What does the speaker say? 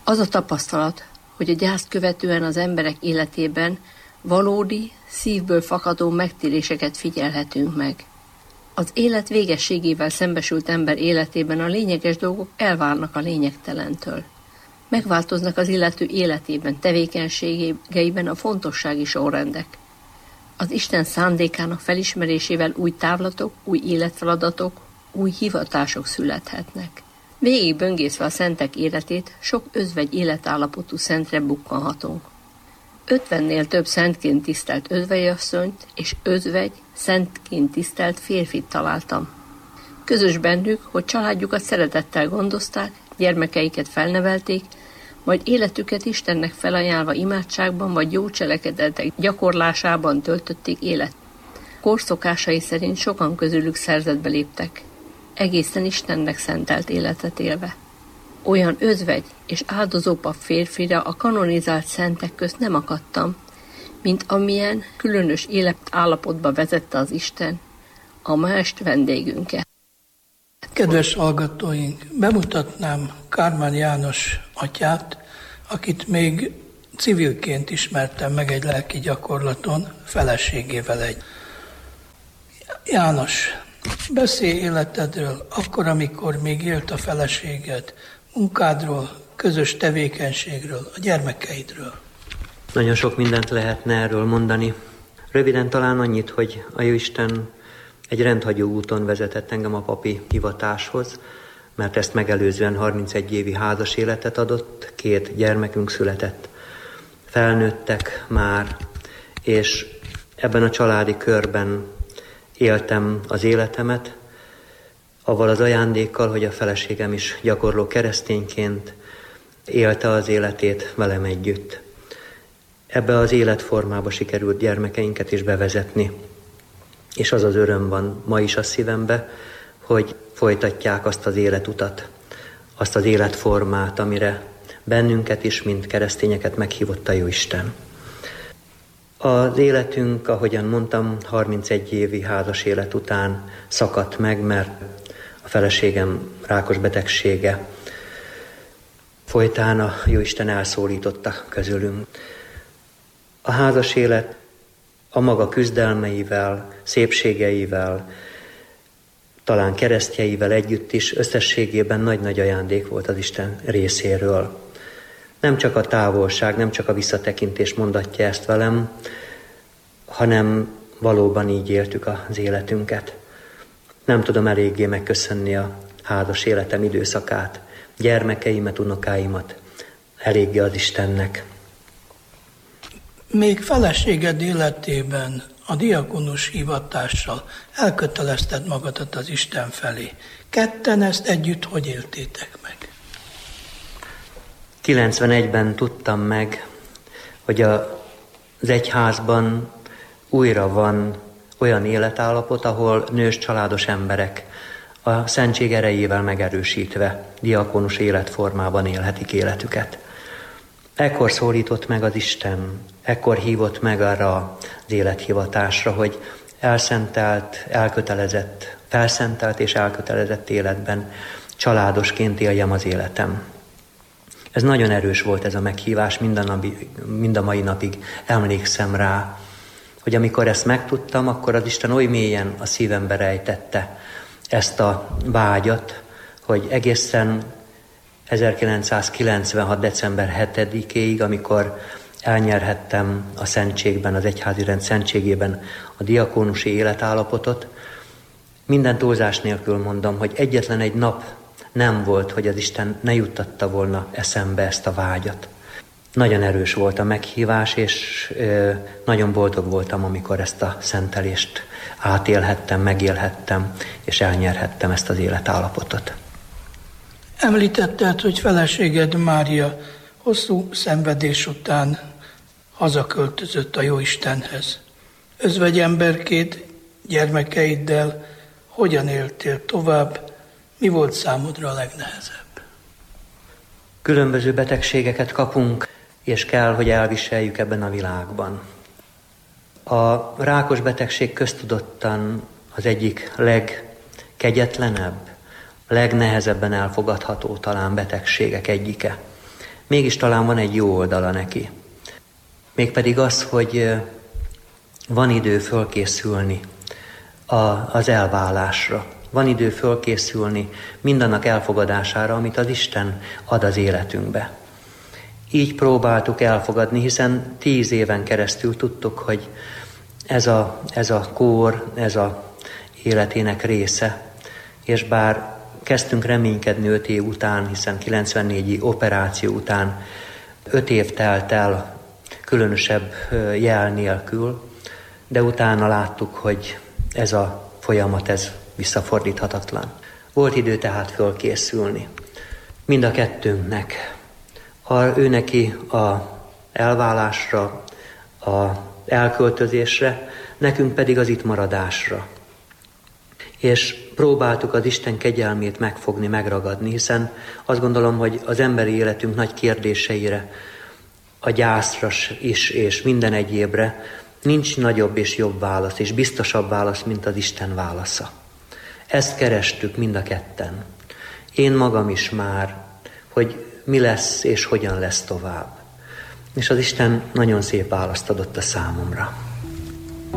Az a tapasztalat, hogy a gyászt követően az emberek életében valódi, szívből fakadó megtéréseket figyelhetünk meg. Az élet végességével szembesült ember életében a lényeges dolgok elválnak a lényegtelentől. Megváltoznak az illető életében, tevékenységeiben a fontossági sorrendek. Az Isten szándékának felismerésével új távlatok, új életfeladatok, új hivatások születhetnek. Végig böngészve a szentek életét, sok özvegy életállapotú szentre bukkanhatunk. 50-nél több szentként tisztelt özvegyasszonyt és özvegy szentként tisztelt férfit találtam. Közös bennük, hogy családjukat szeretettel gondozták, gyermekeiket felnevelték, majd életüket Istennek felajánlva imádságban vagy jó cselekedetek gyakorlásában töltötték élet. Korszokásai szerint sokan közülük szerzetbe léptek, egészen Istennek szentelt életet élve. Olyan özvegy és áldozópap férfira a kanonizált szentek közt nem akadtam, mint amilyen különös életállapotba vezette az Isten, a ma est vendégünket. Kedves hallgatóink, bemutatnám Kármán János atyát, akit még civilként ismertem meg egy lelki gyakorlaton, feleségével egy. János, beszélj életedről, akkor, amikor még élt a feleséged, munkádról, közös tevékenységről, a gyermekeidről. Nagyon sok mindent lehetne erről mondani. Röviden talán annyit, hogy a Jóisten egy rendhagyó úton vezetett engem a papi hivatáshoz, mert ezt megelőzően 31 évi házas életet adott, 2 gyermekünk született. Felnőttek már, és ebben a családi körben éltem az életemet, avval az ajándékkal, hogy a feleségem is gyakorló keresztényként élte az életét velem együtt. Ebbe az életformába sikerült gyermekeinket is bevezetni, és az az öröm van ma is a szívembe, hogy folytatják azt az életutat, azt az életformát, amire bennünket is, mint keresztényeket meghívott a Jóisten. Az életünk, ahogyan mondtam, 31 évi házas élet után szakadt meg, mert a feleségem rákos betegsége folytán a Jóisten elszólította közülünk. A házas élet a maga küzdelmeivel, szépségeivel, talán keresztjeivel együtt is összességében nagy-nagy ajándék volt az Isten részéről. Nem csak a távolság, nem csak a visszatekintés mondatja ezt velem, hanem valóban így éltük az életünket. Nem tudom eléggé megköszönni a házas életem időszakát, gyermekeimet, unokáimat, eléggé az Istennek. Még feleséged életében a diakonus hivatással elkötelezted magadat az Isten felé. Ketten ezt együtt hogy éltétek meg? 91-ben tudtam meg, hogy az egyházban újra van olyan életállapot, ahol nős családos emberek a szentség erejével megerősítve diakonus életformában élhetik életüket. Ekkor szólított meg az Isten, ekkor hívott meg arra az élethivatásra, hogy felszentelt és elkötelezett életben családosként éljem az életem. Ez nagyon erős volt ez a meghívás, mind a mai napig emlékszem rá, hogy amikor ezt megtudtam, akkor az Isten oly mélyen a szívembe rejtette ezt a vágyat, hogy egészen 1996. december 7-éig, amikor elnyerhettem a szentségben, az egyházi rend szentségében a diakónusi életállapotot, minden túlzás nélkül mondom, hogy egyetlen egy nap nem volt, hogy az Isten ne juttatta volna eszembe ezt a vágyat. Nagyon erős volt a meghívás, és nagyon boldog voltam, amikor ezt a szentelést átélhettem, megélhettem, és elnyerhettem ezt az életállapotot. Említetted, hogy feleséged Mária hosszú szenvedés után hazaköltözött a Jóistenhez. Özvegyemberként, gyermekeiddel hogyan éltél tovább? Mi volt számodra a legnehezebb? Különböző betegségeket kapunk, és kell, hogy elviseljük ebben a világban. A rákos betegség köztudottan az egyik legkegyetlenebb, legnehezebben elfogadható talán betegségek egyike. Mégis talán van egy jó oldala neki. Mégpedig az, hogy van idő fölkészülni az elválásra. Van idő fölkészülni mindannak elfogadására, amit az Isten ad az életünkbe. Így próbáltuk elfogadni, hiszen 10 éven keresztül tudtuk, hogy ez a kór, ez a életének része. És bár kezdtünk reménykedni 5 év után, hiszen 94 operáció után 5 év telt el különösebb jel nélkül, de utána láttuk, hogy ez a folyamat, ez visszafordíthatatlan. Volt idő tehát fölkészülni. Mind a kettőnknek. Ő neki a elválásra, a elköltözésre, nekünk pedig az itt maradásra. És próbáltuk az Isten kegyelmét megfogni, megragadni, hiszen azt gondolom, hogy az emberi életünk nagy kérdéseire, a gyászra is, és minden egyébre nincs nagyobb és jobb válasz, és biztosabb válasz, mint az Isten válasza. Ezt kerestük mind a ketten. Én magam is már, hogy mi lesz és hogyan lesz tovább. És az Isten nagyon szép választ adott a számomra.